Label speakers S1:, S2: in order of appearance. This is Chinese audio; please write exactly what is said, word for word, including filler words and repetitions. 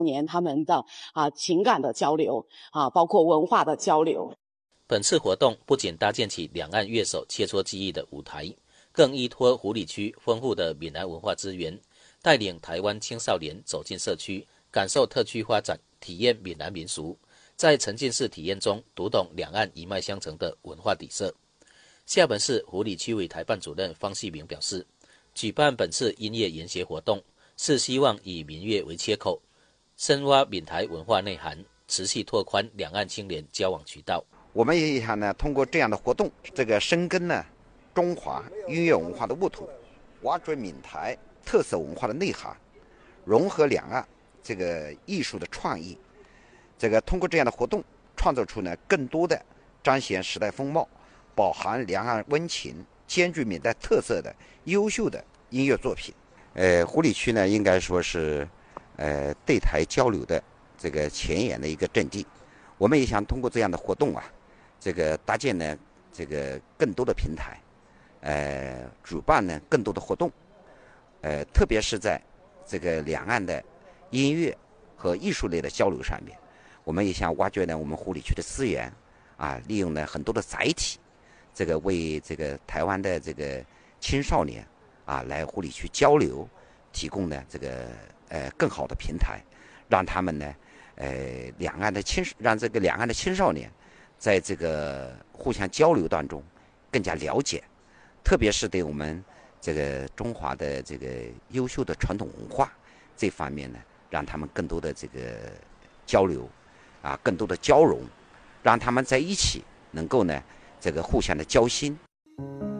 S1: 年他们的啊情感的交流啊，包括文化的交流。
S2: 本次活动不仅搭建起两岸乐手切磋技艺的舞台，更依托湖里区丰富的闽南文化资源，带领台湾青少年走进社区，感受特区发展，体验闽南民俗，在沉浸式体验中读懂两岸一脉相承的文化底色。厦门市湖里区委台办主任方细明表示，举办本次音乐研习活动是希望以民乐为切口，深挖闽台文化内涵，持续拓宽两岸青年交往渠道。
S3: 我们也想呢，通过这样的活动，这个深耕呢中华音乐文化的沃土，挖掘闽台特色文化的内涵，融合两岸这个艺术的创意。这个通过这样的活动，创造出呢更多的彰显时代风貌、饱含两岸温情、兼具闽台特色的优秀的音乐作品。呃，湖里区呢，应该说是呃对台交流的这个前沿的一个阵地。我们也想通过这样的活动啊，这个搭建呢这个更多的平台，呃，主办呢更多的活动，呃，特别是在这个两岸的音乐和艺术类的交流上面，我们也想挖掘呢我们湖里区的资源啊，利用呢很多的载体，这个为这个台湾的这个青少年啊来湖里区交流，提供呢这个呃更好的平台，让他们呢呃两岸的青让这个两岸的青少年在这个互相交流当中更加了解，特别是对我们这个中华的这个优秀的传统文化这方面呢，让他们更多的这个交流啊，更多的交融，让他们在一起能够呢这个互相的交心。